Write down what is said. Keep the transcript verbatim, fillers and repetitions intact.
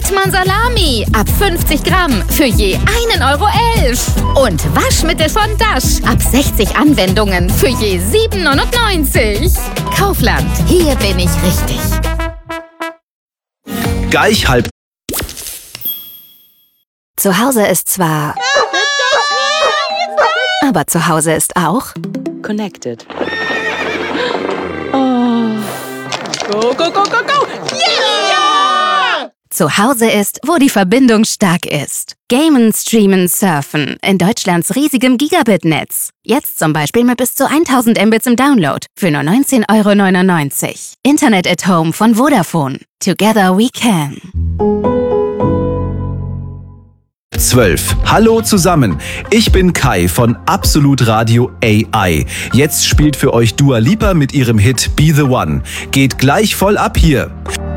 Hetman Salami ab fünfzig Gramm für je einen Euro elf. Und Waschmittel von Dash ab sechzig Anwendungen für je sieben neunundneunzig. Kaufland, hier bin ich richtig. Gleich halb. Zu Hause ist zwar... aber zu Hause ist auch... Connected. Oh. Go, go, go, go, go! Yeah! Zu Hause ist, wo die Verbindung stark ist. Gamen, streamen, surfen in Deutschlands riesigem Gigabit-Netz. Jetzt zum Beispiel mit bis zu tausend Mbits im Download für nur neunzehn Euro neunundneunzig. Internet at Home von Vodafone. Together we can. zwölf. Hallo zusammen, ich bin Kai von Absolut Radio A I. Jetzt spielt für euch Dua Lipa mit ihrem Hit Be The One. Geht gleich voll ab hier.